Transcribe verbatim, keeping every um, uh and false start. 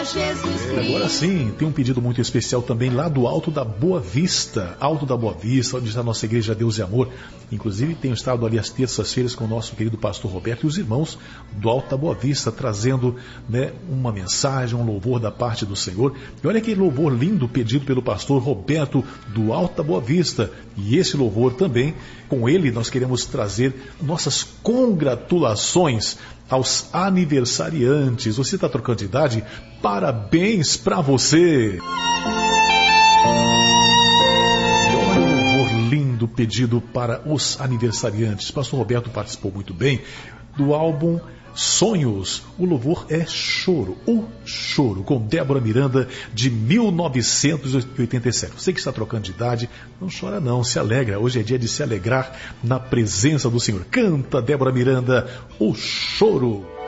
É, agora sim, tem um pedido muito especial também lá do Alto da Boa Vista. Alto da Boa Vista, onde está a nossa igreja Deus e Amor. Inclusive, tenho estado ali às terças-feiras com o nosso querido pastor Roberto e os irmãos do Alto da Boa Vista, trazendo, né, uma mensagem, um louvor da parte do Senhor. E olha que louvor lindo pedido pelo pastor Roberto do Alto da Boa Vista. E esse louvor também, com ele nós queremos trazer nossas congratulações aos aniversariantes. Você está trocando de idade? Parabéns para você! Olha um louvor lindo pedido para os aniversariantes. Pastor Roberto participou muito bem do álbum Sonhos. O louvor é Choro, o Choro, com Débora Miranda, de mil novecentos e oitenta e sete. Você que está trocando de idade, não chora não, se alegra. Hoje é dia de se alegrar na presença do Senhor. Canta, Débora Miranda, o Choro.